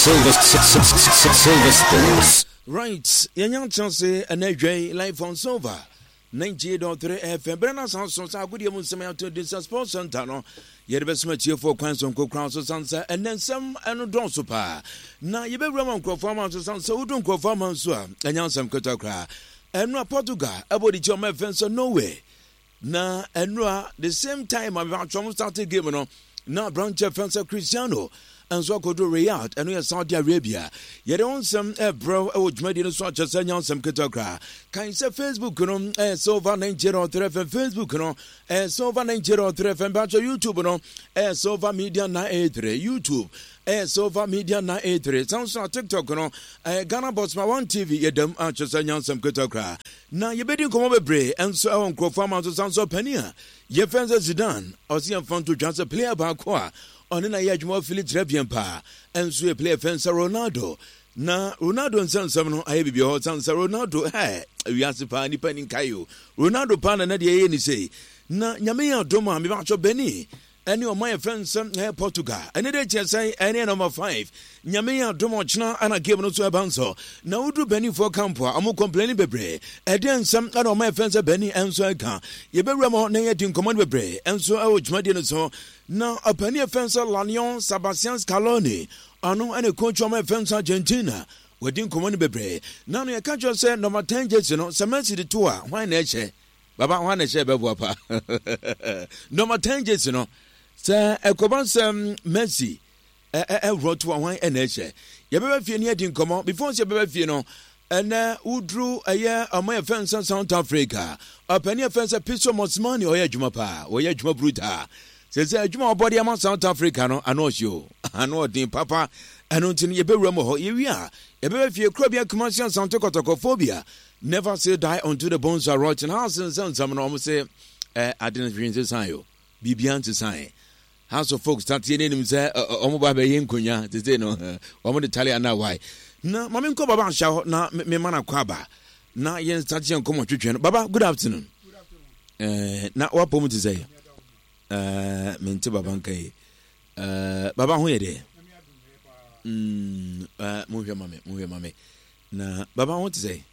Silver Spoons. Right, Yanyan chance and AJ live on Silver 98.3 FM. Brenna Sounds so good. You must come to this sports center. No, you're the best match here for Quanson Crowns or Sansa, and then some and don't super. Now you better run performance or Sansa who don't performance. And yan some Kotokra and no Portugal about the German fence or no way. Now and no, the same time I've started game. No, now branch fence Cristiano. And so go to Riyadh and we are Saudi Arabia. You don't some bro which made in such a senior some Kitokra. Can you say Facebook no Silver 903 FM Facebook no Silver 903 FM but YouTube no Silver Media 983 YouTube Silver Media 983 sounds like TikTok no Ghana Boss my one TV yedem ancho senior some Kitokra. Now you better come over bre and so on Crofama to sound so penny. Ye fans Zidane or see fun to chance a player back on na yajmo Philip Trebian pa enso e play fence Ronaldo na Ronaldo nsensem no aye bibia ho sansa Ronaldo wiase pa ni pani kayo Ronaldo pa na de ye ni sei na nyame ya doma me ba cho beni ene o my fence Portugal ene de chesai ene number 5 nyame ya doma china ana game no so abanso na udu beni for campo amu complaining bebre e de nsem ana o my fence beni enso aka ye bewura mo na ye din command bebre enso e o jmade no so na apani offense Lanyon Sebastian Scaloni ano ene coach o my fence Argentina wedin command bebre na no ye catch us say number 10 jersey no semesi de to a why na eche baba why na eche bebo pa number 10 jersey no say ekoban Messi wrote to one eche ye beba fie ne edin komo before say beba fie no ene udru aye amay offense South Africa apani offense Piso Mosmani oye adwuma pa oye adwuma bruta say adwuma obodi am South Africa no ano show ano din papa ano tin ye bewura mo ho ye wi a ye beba fie krobia commercial Santo Kotokophobia never say die unto the bones are rotten house and some no say I didn't dream this ayo bibian to sign house of folks start hearing him say omo ba be yenkonya te say no omo de tale na why na mama nko baba sha na me mana kwaba na yen start yen komo twetwe no baba good afternoon na wapom to say mente baba nkai baba ho ye de mo hwe mame na baba ho to say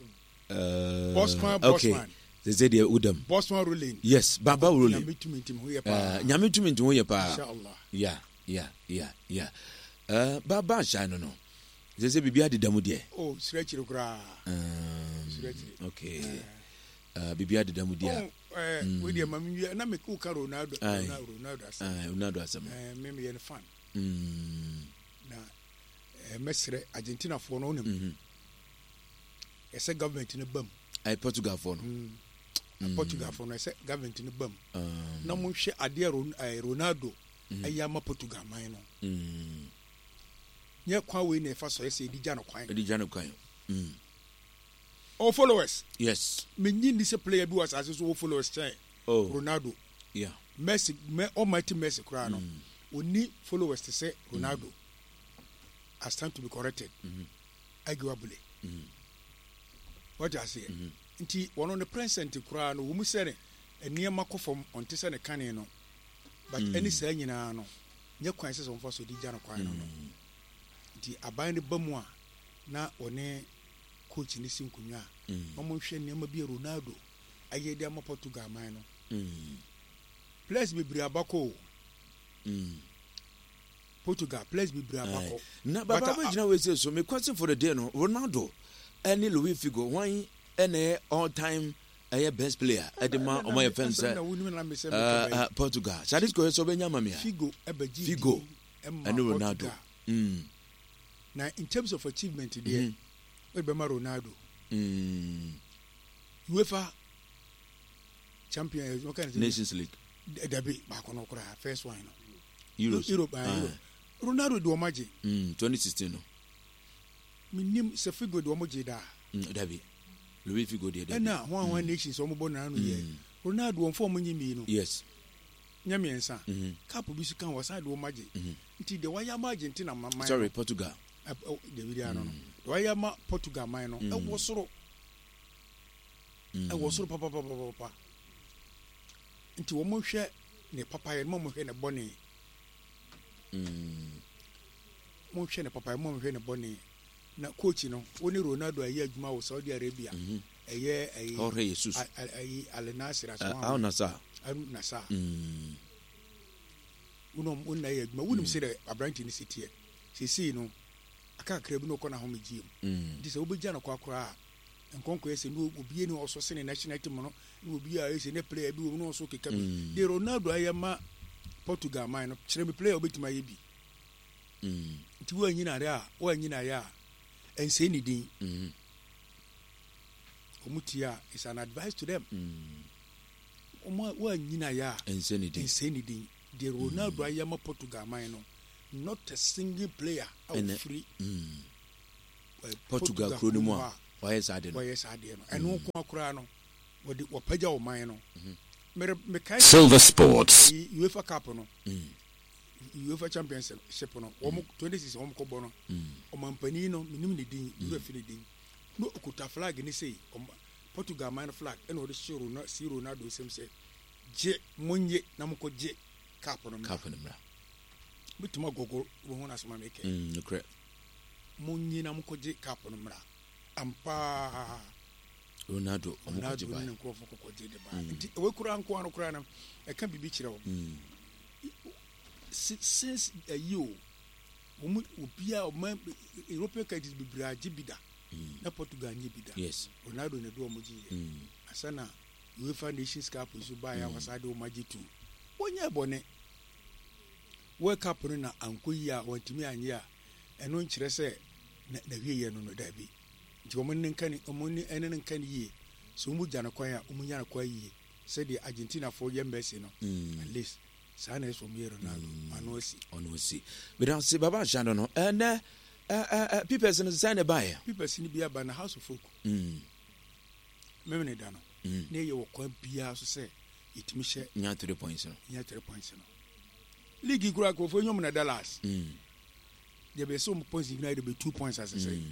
Bossman. They say they udam. Bossman ruling. Yes, Baba ruling. Nyame tumi ho ye pa. Inshallah. Yeah. Baba sha no. They say bibia de damu de. Oh, stretch kra. Okay. Bibia de damu de. We dey mami na me ku ka Ronaldo asem. Me ye fan. Na mesre Argentina for no nim. Ese government in bam. I Portugal for no. Portugal for no ese government in bam. Na mo hwe ade Ronaldo ayama Portugal man no. Nye kwa we na fa so ese edija no kwan. All followers. Yes. Me nyi this player bi was as so followers chain. Oh. Ronaldo. Yeah. Messi, almighty Messi kra no. Oni followers to say Ronaldo has time to be corrected. Arguably. What I say? Nti one on the present kura no wo mu sere eniema kofom onte se ne kane no but any say nyina no nye kwan se so mfa so di gya no kwan no nti aban ne bamu a na one coach ni sinkunwa omo hwe eniema bi Ronaldo aye de am Portugal man no place be bri abako Portugal place be bri abako na baba jina we say so me question for the day no Ronaldo any Luis Figo one any all-time best player edema o my fence Portugal Sadis go so benya mamia Figo and Ronaldo now in terms of achievement there we be Ronaldo UEFA champion Nations League dabi ba kono kura first one no Europe Ronaldo do maji 2016 no minim se Figo do maji da dabi Louis Figo de na one nations omo bona no ye Ronaldo on form nyimi no yes nyame ensa cap bi su kan wasa do maji nti de waya ma Argentina man sorry Portugal de video no de waya ma Portugal man no e wo soro papa nti wo mo hwe ne papa ye mo hwe ne bone mo hwe ne papa mo hwe ne bɔne na coach no woni Ronaldo ayi adwuma wo Saudi Arabia ɛyɛ Jorge Jesus ayi Al Nassr Al Nassr unom unna ayi adwuma wonim sɛ dɛ abranti ne sitie sisi no aka krabi no kɔ na home giem di sɛ wobɛgya no kwakora a nkonko yɛ sɛ no obi ni ɔso sene national team no no obi a yɛ sɛ ne player bi wo no ɔso keka bi de Ronaldo ayɛ ma Portugal man no kyerɛ me player obetuma yɛ bi nti wo anyina yɛ a ɛnsɛ ni din omutia is an advice to them wo anyina yɛ a ɛnsɛ ni din de Ronaldo ayɛ ma Portugal man no not a single player out free Portugal krono a why sade no ɛno ko akora no wɔde wɔpagya wo man no Silver Sports UEFA Cup no UEFA Championship no wɔn 26 wɔn kɔ bɔ no ɔmampani no minim ne din UEFA ne din no okuta flag ne sei Portugal man flag ɛna wɔde si Ronaldo sɛm sɛ gye monye na mokɔ gye cup no mra bituma gogo wo ho na soma meke correct monye na mokɔ gye cup no mra ampa Ronaldo ne nkrofo kokɔ gye de ba nti we kura nko ano kura na ɛka bibi kyerɛ wo since a year obia o man European countries bibra gye bida na Portugal nye bida yes Ronaldo ne do omoji asana UEFA Nations Cup so ba ya wasade o magi tu wonya bone World Cup no na ankoyi a wantimi anye a eno nkyerɛ sɛ na wiye no da bi nti omonni ene nkani yie so mu gya no kwan a omunya no kwan yie sɛ de Argentina for Messi no at least sana eso mu Ronaldo ano si but se baba shando no na people no sign buy people ni bia ba na House of Folk memene da no na ye wo kwan bia so sɛ itimi hye nya 3 points no league kura ko fo nyom na Dallas they be some points United be 2 points as I say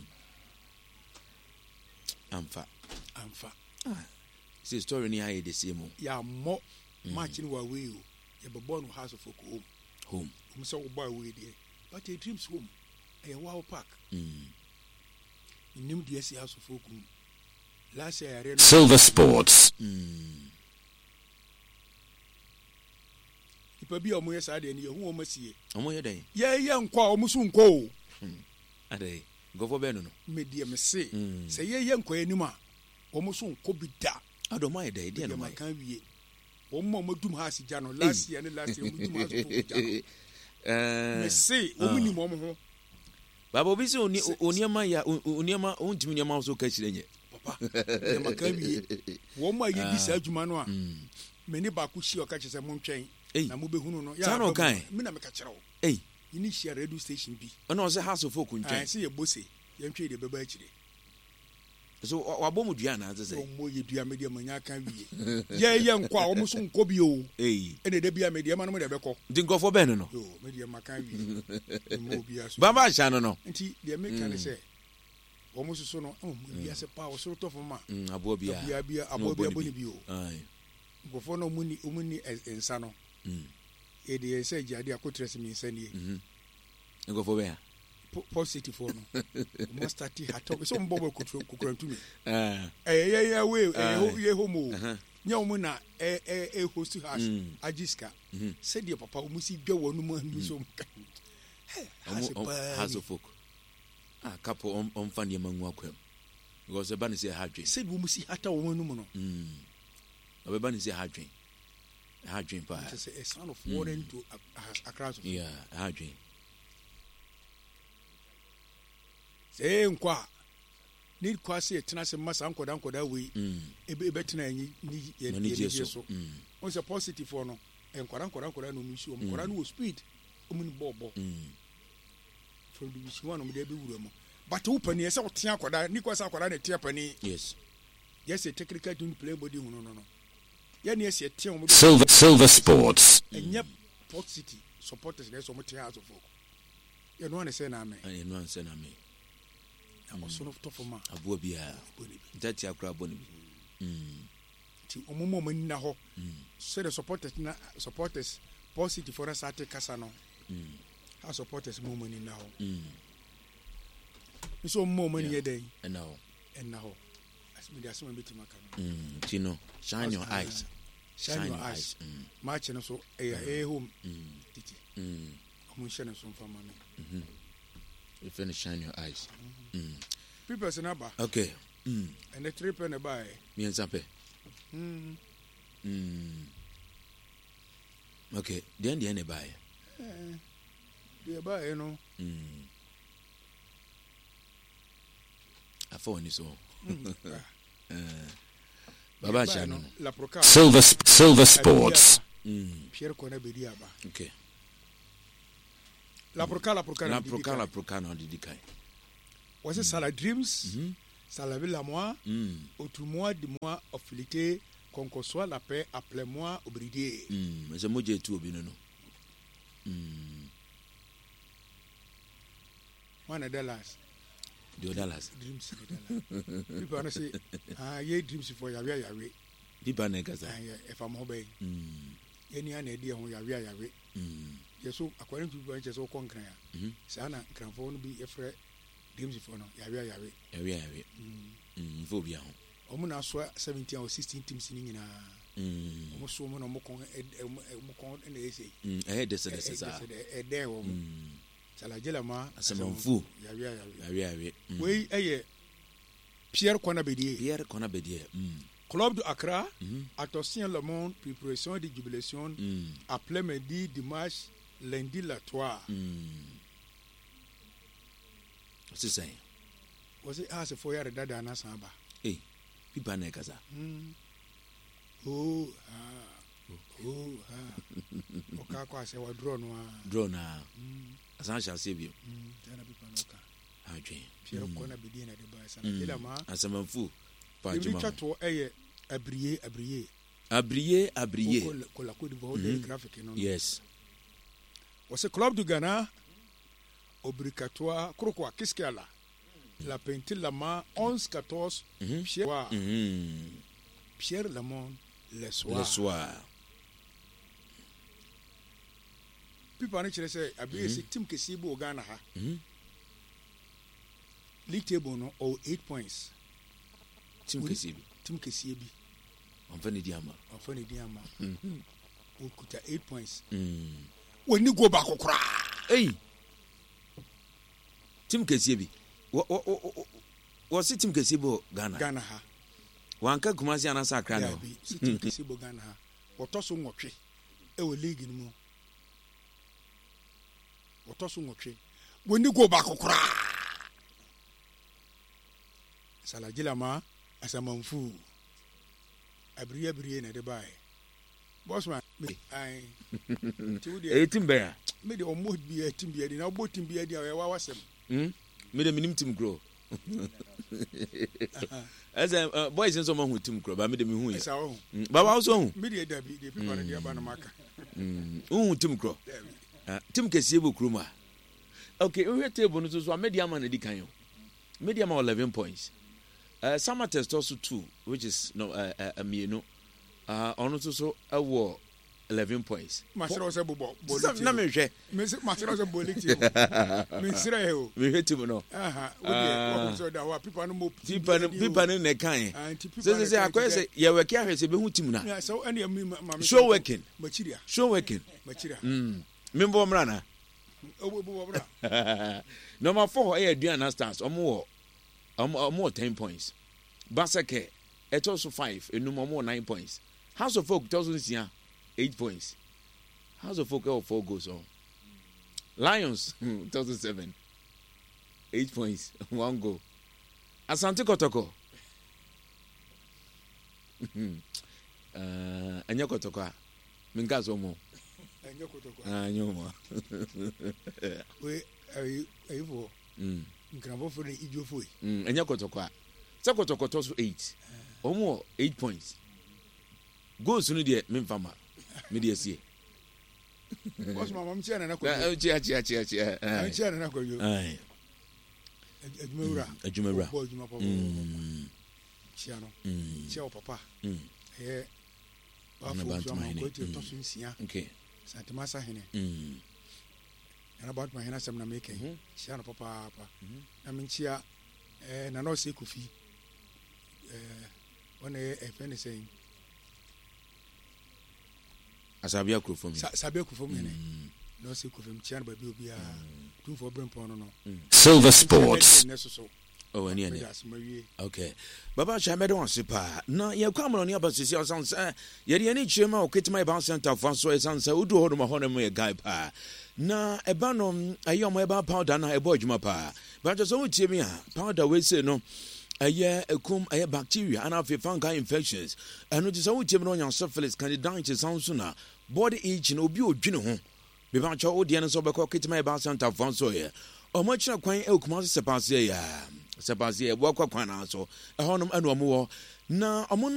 amfa see story ni aye the same ya mo match ni wa we o ye be born House of Folk home so wo boy we there but a dreams home a wow park nim the House of Folk last year Silver Sports ipa bi omo yesa de ne ye hu o masie omo ye den ye nkwa omo su nkwa o ade gofo be no medie me se se ye nkwa anim a omo su nkwa bi da adoma ye de no ma kan wie omo madum ha si ja no last year omo dum ha so me se omo ni mo ho baba obi se oniema ya oniema ontimi niema so ka chire nye papa e makan wie wo ma ye bi sa adwuma no a me ni ba ku shi o ka chese mo ntwen na mo behunu no ya no kan me na me ka kire wo ni share radio station bi ona o se House of Folk ntwen se ye bose ye ntwe de beba akire so wabomu dua na ze o mo ye dua me de manya kan wie ye nkwa o mo so nko bi o ene de bia me de ma no me de bekọ ndi nkofo ben no yo me de makan wie mo bia so baba sha no nti de me kan se o mo so no o bia se pa o so to fo ma abo bia abo bia boni bi o nkofo no mu ni ensa no e de se jade akotrese mi ensa ni nkofo be positive for no must start hato so mbobo kukurantumi ye homo nya omo na host house ajiska said your papa umusi dwa wonu mu andu so mka House of Folk couple on fan ye mangu akwem because the ban is a hardwin said umusi hata wonu mu no obeban is a hardwin pa it's a son of Warren to across hardwin nkwa ni kwa se tena se masa nkoda we ebe tena yi ni so on se positive for no nkoda no musu nkoda no speed omuni bobo from the wish one de be wura mo but wo pani e se wo tea akoda ni kwa se akoda na tea pani yes a technical doing play body no ya ni e se tea wo Silver Sports enya Port City supporters dey so mo tea aso folk ya no one say na me amoso to foma abo bia dati akra boni ti omomo mani na ho so the supporters positive for us ate kasa no Our supporters more money now. So more money a day. And now. As me, there's some bit in my Tino, shine your eyes. Shine your eyes. March and so a home. I'm sharing some for money. You finish shine your eyes. People say number. Okay. And the trip and a buy. Me and Sape. Okay. The end buy. The buy, you know. I phone is all. Baba Shannon. Silver Sports. Pierre Corner Bediaba. Okay. La Procala no Didikai. Was it Salah Dreams? Salah Villa-moi, Autre-moi, dis-moi, affilité, qu'on conçoit la paix, appelez-moi, obridier. C'est moi qui ai tout obéi, non? One of Dallas. The Dallas. Dreams. People are say, ye dreams for Yahweh. People are negative. If I'm obeying. Any idea who Yahweh. Yes, so according to branches or concrete. Sana can be a friend. Dreams for no Yahweh. Phobia. Omuna swa 17 or 16 teams in almost woman or mokon and they say. I had this a day woman. Salajelama, as a fu. We a Pierre Conabedier. Club de Accra, attention le monde, préparation de jubilation, après midi, dimanche, lundi la 3. What's he saying? Was it as a 4 year dad and Samba? Eh, people Nekaza. Okako say wa drone as I shall save you. How dream. Pierre Corner begin at the bar. Saladilama, as a fu. Pajama to a brier. Graphic. Yes. Was a club de Ghana, Obricatois, Crocois, Kiskala, La Pentilama, 11-14, Pierre Lamont, Le Soir. People actually say, I be a team Kesibo Ghana. League table no 8 points. Team Kesibi. On funny diama. We could 8 points. When you go back, hey, Team Kesibi. What's it Team Kesibo Ghana? One can come as an answer. Team Kesibo Ghana. What also watch a league in more. What also watch when you go back, Salajilama as a manfu. I brie na de buy. Bossman, I 18 bear. Maybe almost be a team beard in our boat team beard. I was him. Made a minimum team grow. As a boys and someone who team grow, but made him who is our own. But also, media Debbie, the people in the Abanamaka. Team grow. Team Kesibu Kruma. Okay, we have table to so medium and Edicanyo. Medium 11 points. Summer test also 2, which is no a me on also a war 11 points. Master was a bobo. Master was a bullet. Mister, we hit him no. So that were people no more people in the kind. So say I say you were carrying a behu team now. So any show working. Material. Member Mrana. Number 4 air Diana stars or more 10 points. Basake it also 5 and no more 9 points. House of Folk tells us 8 points. House of Folk 4 goes on. Lions 2007 8 points 1 goal. Asante Kotoko Anya Kotoko Mingazo mo Nyoma we are for Grabo for the Ijo Anya Kotoko Sakotoko also 8 or more 8 points. Go soon, dear Memfama. Media see. What's my mom? Chia. Papa. Here. Okay. Santa Masa Hene. and about my handsome na making Shana Papa. I mean, Chia and I know say Kofi. When a friend is saying Asabia Kufum. Sabia Kufum, no say Kufum Chan, but you'll be 2 for Brimpono. Silver Sports. Oh, and yeah, okay. Baba Shamedo on Sipa. No, you come on your basis, your sons, yet any chima or kit my bounce center for so as answer, who do hold my honor a guy pa. Na a banum, a young meba powder, and a boy pa. But just only Timmy, powder will say no. A year, a cum, a bacteria, and after fungi infections. And it is only Timmy on your syphilis can it die to sound sooner. Body itch and obio gino. Bivant your audience over kit my bounce center for so here. Or much of quaint elk must sepasia. Sebastian, walk up one also. A honum and one more. Now, among